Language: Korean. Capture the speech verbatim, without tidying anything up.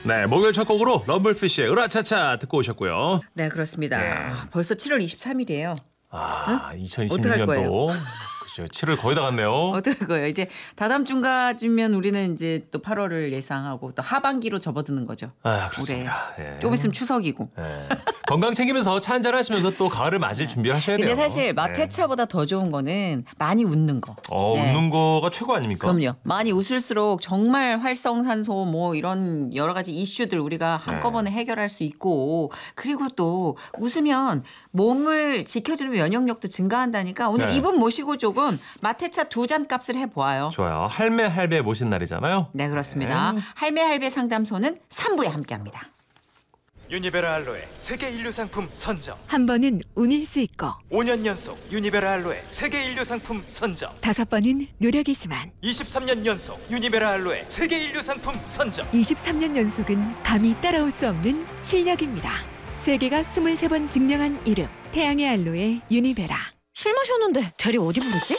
네, 목요일 첫 곡으로 럼블피쉬의 으라차차 듣고 오셨고요. 네, 그렇습니다. 네. 아, 벌써 칠월 이십삼일이에요. 아, 어떡할 이천이십육 년도. 그죠, 칠월 거의 다 갔네요. 어떨 거예요? 이제 다다음 주까지면 우리는 이제 또 팔월을 예상하고 또 하반기로 접어드는 거죠. 아, 그렇습니다. 올해. 예. 좀 있으면 추석이고. 예. 건강 챙기면서 차 한잔 하시면서 또 가을을 맞을 준비하셔야 돼요. 근데 사실 마태차보다 더 좋은 거는 많이 웃는 거. 어, 네. 웃는 거가 최고 아닙니까? 그럼요. 많이 웃을수록 정말 활성산소 뭐 이런 여러 가지 이슈들 우리가 한꺼번에 해결할 수 있고 그리고 또 웃으면 몸을 지켜주는 면역력도 증가한다니까 오늘 네. 이분 모시고 조금 마태차 두 잔 값을 해보아요. 좋아요. 할매 할배 모신 날이잖아요. 네, 그렇습니다. 네. 할매 할배 상담소는 삼 부에 함께합니다. 유니베라 알로에 세계 인류 상품 선정. 한 번은 운일 수 있고 오 년 연속 유니베라 알로에 세계 인류 상품 선정. 다섯 번은 노력이지만 이십삼 년 연속 유니베라 알로에 세계 인류 상품 선정. 이십삼 년 연속은 감히 따라올 수 없는 실력입니다. 세계가 이십삼 번 증명한 이름 태양의 알로에 유니베라. 술 마셨는데 대리 어디 부르지?